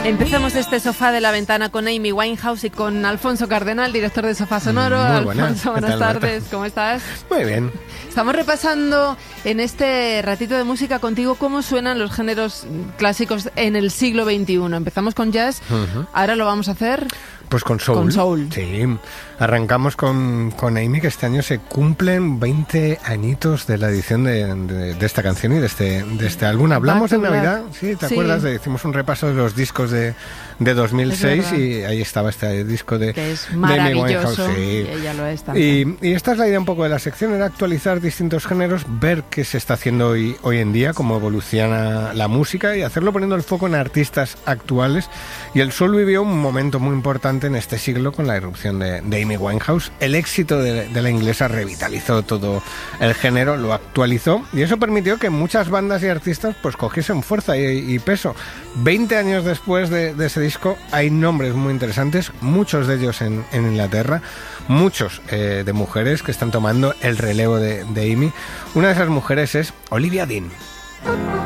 Empezamos este Sofá de la Ventana con Amy Winehouse y con Alfonso Cardenal, director de Sofá Sonoro. Alfonso, buenas tardes, ¿cómo estás? Muy bien. Estamos repasando en este ratito de música contigo cómo suenan los géneros clásicos en el siglo XXI. Empezamos con jazz, ahora lo vamos a hacer... Pues con soul. Con soul. Sí. Arrancamos con Amy, que este año se cumplen 20 añitos de la edición de esta canción y de este álbum. Hablamos en Navidad, ¿sí? ¿Te acuerdas? Hicimos un repaso de los discos de 2006 y ahí estaba este disco de que es maravilloso, sí. Y ella lo es también. Y esta es la idea un poco de la sección, era actualizar distintos géneros, ver qué se está haciendo hoy en día, cómo evoluciona la música y hacerlo poniendo el foco en artistas actuales. Y el soul vivió un momento muy importante en este siglo con la irrupción de Amy Winehouse. El éxito de la inglesa revitalizó todo el género, lo actualizó y eso permitió que muchas bandas y artistas pues cogiesen fuerza y peso. 20 años después de ese disco hay nombres muy interesantes, muchos de ellos en Inglaterra, muchos de mujeres que están tomando el relevo de Amy. Una de esas mujeres es Olivia Dean.